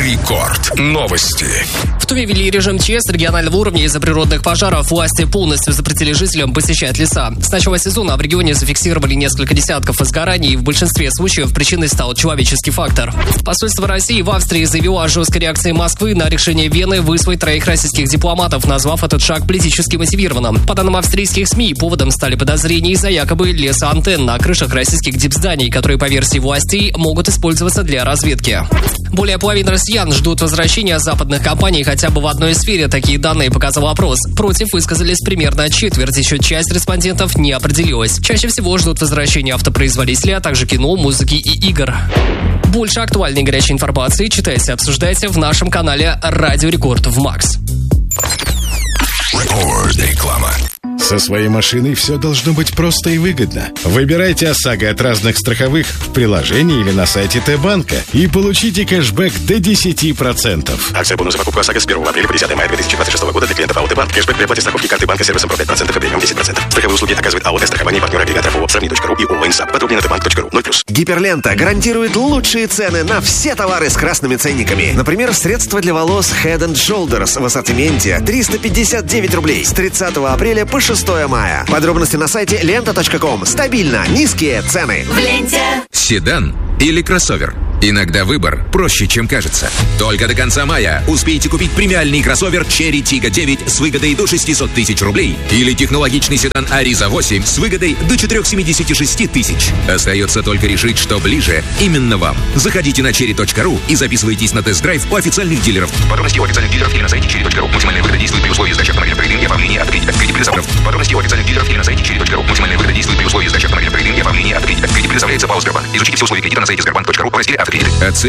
Рекорд. Новости. В Туве ввели режим ЧС регионального уровня из-за природных пожаров. Власти полностью запретили жителям посещать леса. С начала сезона в регионе зафиксировали несколько десятков возгораний, и в большинстве случаев причиной стал человеческий фактор. Посольство России в Австрии заявило о жесткой реакции Москвы на решение Вены выслать 3 российских дипломатов, назвав этот шаг политически мотивированным. По данным австрийских СМИ, поводом стали подозрения из-за якобы леса антенн на крышах российских дипзданий, которые, по версии властей, могут использоваться для разведки. Более половины россиян ждут возвращения западных компаний хотя бы в одной сфере. Такие данные показал опрос. Против высказались примерно четверть, еще часть респондентов не определилась. Чаще всего ждут возвращения автопроизводителей, а также кино, музыки и игр. Больше актуальной и горячей информации читайте, обсуждайте в нашем канале Радио Рекорд в Макс. Реклама. Со своей машиной все должно быть просто и выгодно. Выбирайте ОСАГО от разных страховых в приложении или на сайте Т-банка и получите кэшбэк до 10%. Акция бонуса покупка ОСАГО с 1 апреля по 10 мая 2026 года для клиентов АО Т-банк. Кэшбэк при оплате страховки карты банка сервисом про 5% и премиум 10%. Страховые услуги оказывает АО Т-страхование, партнер-агрегатор ООО «Сравни.ру» и ООО «Инсап». Подробнее на tbank.ru. 0+. Гиперлента гарантирует лучшие цены на все товары с красными ценниками. Например, средства для волос Head & Shoulders в ассортименте 359 рублей с 30 апреля по 6 мая. Подробности на сайте лента.ком. Стабильно низкие цены. В ленте. Седан или кроссовер? Иногда выбор проще, чем кажется. Только до конца мая успейте купить премиальный кроссовер Cherry Tiggo 9 с выгодой до 600 тысяч рублей или технологичный седан Ariza 8 с выгодой до 476 тысяч. Остается только решить, что ближе именно вам. Заходите на cherry.ru и записывайтесь на тест-драйв у официальных дилеров. Подробности у официальных дилеров или на сайте cherry.ru. Максимальная выгода действует при условии сдачи автомобиля в трейдинг и оформления открытия. Подробности у официальных дилеров или на сайте cherry.ru. Максимальная выгода действует при условии сдачи автомобиля в трейдинг и оформления открытия. Предоставляется ПАО Сбербанк. Изучите все условия кредита на сайте sberbank.ru в разделе «Автокредиты».